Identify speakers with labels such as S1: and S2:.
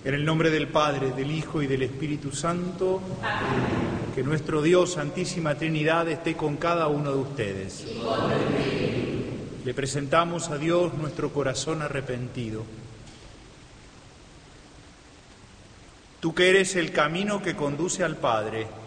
S1: En el nombre del Padre, del Hijo y del Espíritu Santo, amén. Que nuestro Dios, Santísima Trinidad, esté con cada uno de ustedes. Le presentamos a Dios nuestro corazón arrepentido. Tú que eres el camino que conduce al Padre,